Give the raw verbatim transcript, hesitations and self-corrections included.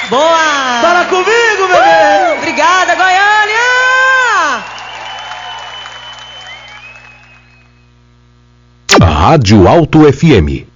Boa! Fala comigo, bebê! Obrigada, Goiânia! Rádio Alto F M.